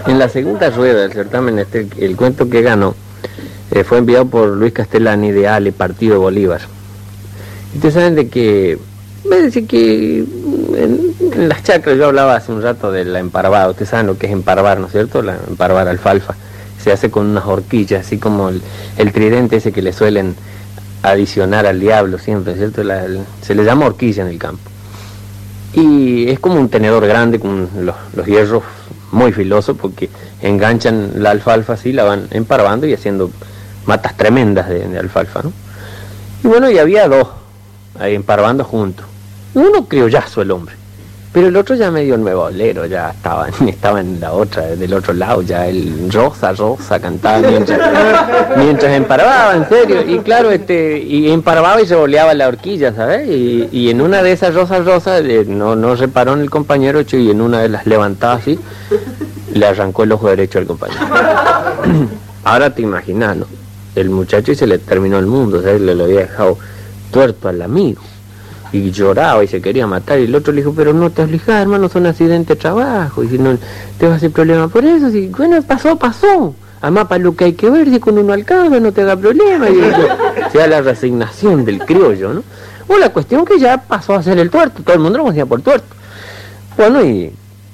En la segunda rueda del certamen, el cuento que ganó fue enviado por Luis Castellani de Ale, Partido de Bolívar. Y ustedes saben de que, me decía que en las chacras, yo hablaba hace un rato de la emparvada. Ustedes saben lo que es emparvar, ¿no es cierto? La emparvar alfalfa. Se hace con unas horquillas, así como el tridente ese que le suelen adicionar al diablo siempre, ¿cierto? Se le llama horquilla en el campo. Y es como un tenedor grande con los hierros muy filosos, porque enganchan la alfalfa así, la van emparvando y haciendo matas tremendas de alfalfa, ¿no? Y bueno, y había dos ahí emparvando juntos. Uno criollazo el hombre, pero el otro ya medio nuevo bolero, ya estaba en la otra, del otro lado, ya el rosa cantaba mientras emparvaba, en serio. Y claro, y emparvaba y se boleaba la horquilla, ¿sabes? Y en una de esas rosas no reparó en el compañero, y en una de las levantaba así, le arrancó el ojo derecho al compañero. Ahora te imaginas, ¿no? El muchacho y se le terminó el mundo, ¿sabes? Le lo había dejado tuerto al amigo. Y lloraba y se quería matar, y el otro le dijo, pero no te aflijas, hermano, son accidentes de trabajo, y si no te va a hacer problema por eso, si bueno, pasó, además para lo que hay que ver, si con uno alcanza, no te haga problema, y eso, o sea, la resignación del criollo, ¿no? Bueno, la cuestión que ya pasó a ser el tuerto, todo el mundo lo conocía por tuerto. Bueno, y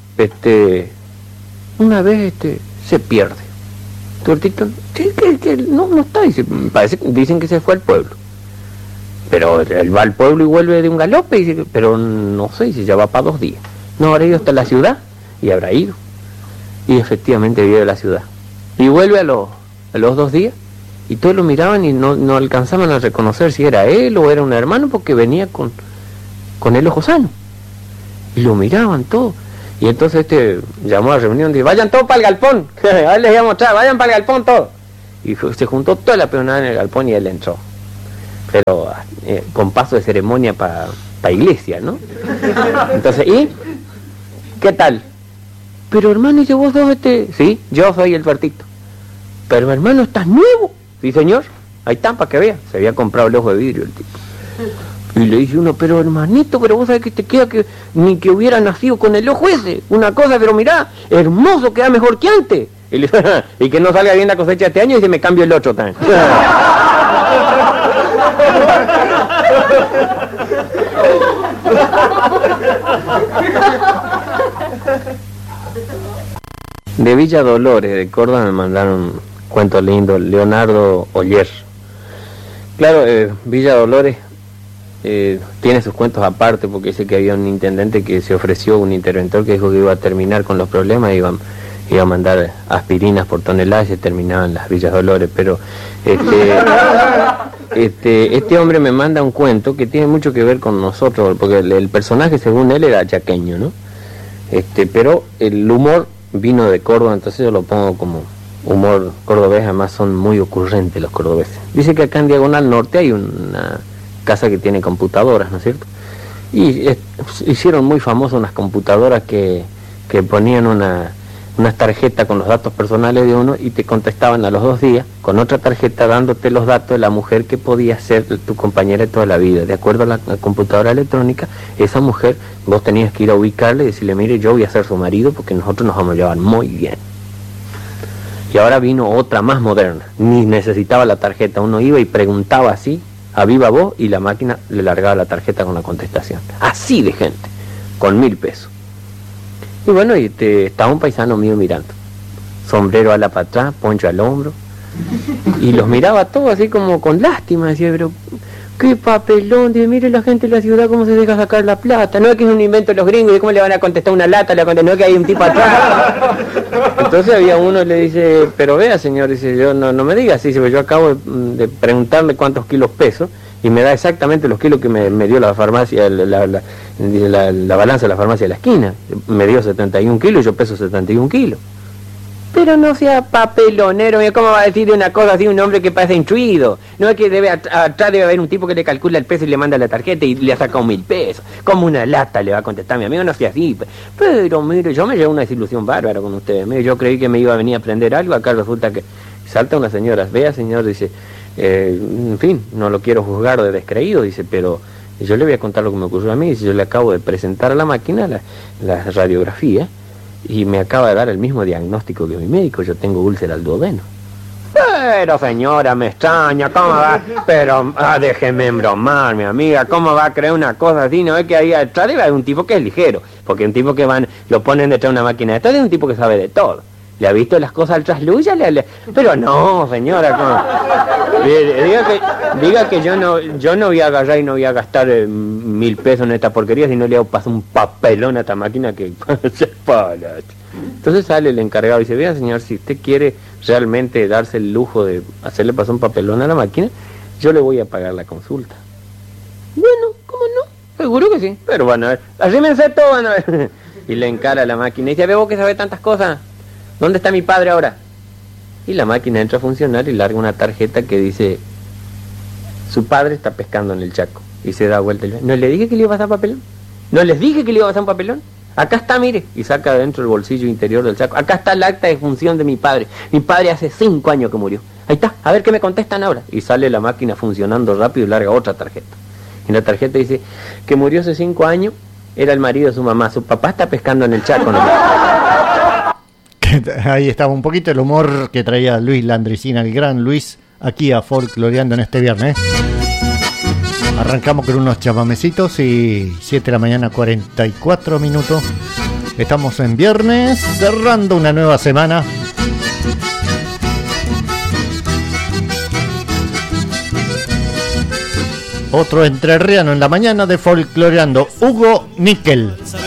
una vez se pierde, tuertito, que no está, dicen que se fue al pueblo. Pero él va al pueblo y vuelve de un galope, y dice, pero no sé si ya va para 2 días. No habrá ido hasta la ciudad, y habrá ido. Y efectivamente vive de la ciudad. Y vuelve a los 2 días, y todos lo miraban y no alcanzaban a reconocer si era él o era un hermano, porque venía con el ojo sano. Y lo miraban todos. Y entonces llamó a la reunión y dijo, vayan todos para el galpón, a ver les voy a mostrar, vayan para el galpón todos. Y se juntó toda la peonada en el galpón y él entró. Pero con paso de ceremonia para iglesia, ¿no? Entonces, ¿y? ¿Qué tal? Pero hermano, ¿y vos sos Sí, yo soy el tuertito. Pero hermano, ¿estás nuevo? Sí, señor. Ahí está, para que vea. Se había comprado el ojo de vidrio el tipo. Y le dice uno, pero hermanito, pero vos sabés que te queda que ni que hubiera nacido con el ojo ese. Una cosa, pero mirá, hermoso, queda mejor que antes. Y, le dice, y que no salga bien la cosecha este año, y se me cambio el otro también. De Villa Dolores, de Córdoba, me mandaron un cuento lindo, Leonardo Oller. Claro, Villa Dolores tiene sus cuentos aparte, porque dice que había un intendente que se ofreció, un interventor que dijo que iba a terminar con los problemas, iba a mandar aspirinas por toneladas y se terminaban las Villas Dolores, pero este hombre me manda un cuento que tiene mucho que ver con nosotros, porque el personaje, según él, era chaqueño, ¿no? Pero el humor vino de Córdoba, entonces yo lo pongo como humor cordobés. Además son muy ocurrentes los cordobeses. Dice que acá en Diagonal Norte hay una casa que tiene computadoras, ¿no es cierto? Y hicieron muy famosas unas computadoras que ponían unas tarjetas con los datos personales de uno y te contestaban a los 2 días con otra tarjeta dándote los datos de la mujer que podía ser tu compañera de toda la vida. De acuerdo a la computadora electrónica, esa mujer vos tenías que ir a ubicarle y decirle, mire, yo voy a ser su marido porque nosotros nos vamos a llevar muy bien. Y ahora vino otra más moderna, ni necesitaba la tarjeta, uno iba y preguntaba así, a viva voz, y la máquina le largaba la tarjeta con la contestación. Así de gente, con 1000 pesos. Y bueno, estaba un paisano mío mirando, sombrero ala para atrás, poncho al hombro, y los miraba todos así como con lástima, decía, pero qué papelón, dice, mire la gente de la ciudad cómo se deja sacar la plata, no es que es un invento de los gringos, ¿y cómo le van a contestar una lata? No es que hay un tipo atrás. Entonces había uno y le dice, pero vea señor, dice, yo no me diga así, yo acabo de preguntarle cuántos kilos peso, y me da exactamente los kilos que me dio la farmacia, la balanza de la farmacia de la esquina. Me dio 71 kilos y yo peso 71 kilos. Pero no sea papelonero, ¿cómo va a decir una cosa así un hombre que parece instruido? No es que atrás debe haber un tipo que le calcula el peso y le manda la tarjeta y le ha sacado 1000 pesos. Como una lata le va a contestar mi amigo, no sea así. Pero mire, yo me llevo una desilusión bárbara con ustedes. Mire, yo creí que me iba a venir a aprender algo, acá resulta que salta una señora, vea señor, dice, en fin, no lo quiero juzgar de descreído, dice, pero yo le voy a contar lo que me ocurrió a mí. Dice, yo le acabo de presentar a la máquina la radiografía y me acaba de dar el mismo diagnóstico que mi médico, yo tengo úlcera al duodeno. Pero señora, me extraña, ¿cómo va? Pero déjeme embromar, mi amiga, ¿cómo va a creer una cosa así? No es que ahí atrás debe haber un tipo que es ligero, porque un tipo que lo ponen detrás de una máquina de todo es un tipo que sabe de todo. ¿Le ha visto las cosas al trasluz? Pero no, señora, ¿cómo? Diga que yo no voy a agarrar y no voy a gastar 1.000 pesos en esta porquería, si no le hago pasar un papelón a esta máquina que se para. Entonces sale el encargado y dice, vea señor, si usted quiere realmente darse el lujo de hacerle pasar un papelón a la máquina, yo le voy a pagar la consulta. Bueno, ¿cómo no? Seguro que sí. Pero van a ver, arrímense todo, van a ver. Y le encara a la máquina y dice, veo que sabe tantas cosas. ¿Dónde está mi padre ahora? Y la máquina entra a funcionar y larga una tarjeta que dice, su padre está pescando en el Chaco. Y se da vuelta. ¿No le dije que le iba a pasar papelón? ¿No les dije que le iba a pasar un papelón? Acá está, mire. Y saca dentro el bolsillo interior del saco. Acá está el acta de función de mi padre. Mi padre hace 5 años que murió. Ahí está, a ver qué me contestan ahora. Y sale la máquina funcionando rápido y larga otra tarjeta. Y la tarjeta dice, que murió hace 5 años, era el marido de su mamá. Su papá está pescando en el Chaco. ¿No? Ahí estaba un poquito el humor que traía Luis Landricina, el gran Luis, aquí a Folcloreando en este viernes. Arrancamos con unos chamamecitos y 7 de la mañana, 44 minutos. Estamos en viernes, cerrando una nueva semana. Otro entrerriano en la mañana de Folcloreando, Hugo Níquel.